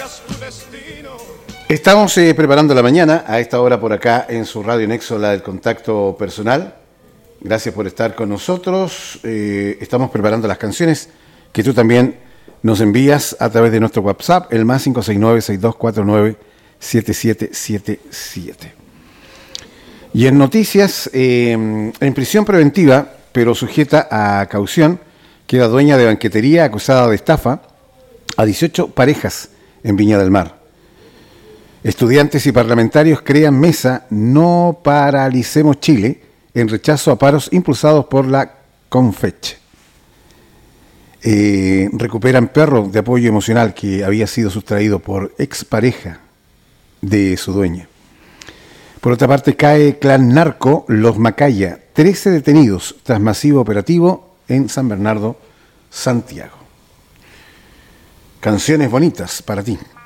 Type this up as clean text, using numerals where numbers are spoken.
Estamos preparando la mañana a esta hora por acá en su Radio Nexo, la del contacto personal. Gracias por estar con nosotros. Estamos preparando las canciones que tú también nos envías a través de nuestro WhatsApp, el más 569-6249-7777. Y en noticias, en prisión preventiva, pero sujeta a caución, queda dueña de banquetería acusada de estafa a 18 parejas en Viña del Mar. Estudiantes y parlamentarios crean mesa No Paralicemos Chile en rechazo a paros impulsados por la CONFECH. Recuperan perro de apoyo emocional que había sido sustraído por expareja de su dueña. Por otra parte, cae clan narco Los Macaya, 13 detenidos tras masivo operativo en San Bernardo, Santiago. Canciones bonitas para ti.